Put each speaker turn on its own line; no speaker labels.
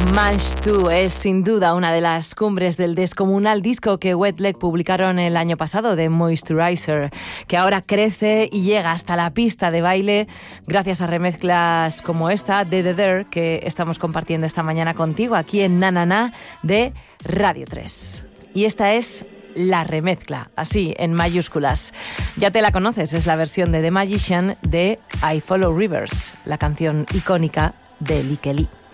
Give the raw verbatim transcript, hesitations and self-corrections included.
Manch dos es sin duda una de las cumbres del descomunal disco que Wet Leg publicaron el año pasado, de Moisturizer, que ahora crece y llega hasta la pista de baile gracias a remezclas como esta de The There que estamos compartiendo esta mañana contigo aquí en Na Na Na de Radio tres. Y esta es la remezcla, así en mayúsculas. Ya te la conoces, es la versión de The Magician de I Follow Rivers, la canción icónica de Likely.